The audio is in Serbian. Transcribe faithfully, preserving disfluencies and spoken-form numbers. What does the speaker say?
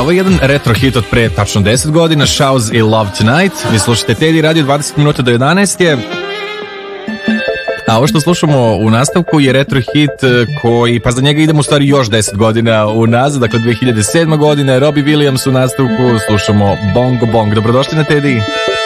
ovo je jedan retro hit od pre tačno deset godina, Shouz i Love Tonight. Vi slušate Teddy Radio, dvadeset minuta do jedanaest je. A ovo što slušamo u nastavku je retro hit koji, pa za njega idemo u stvari još deset godina unazad, dakle dve hiljade sedma godina, Robbie Williams u nastavku, slušamo Bongo Bong. Dobrodošli na Teddy.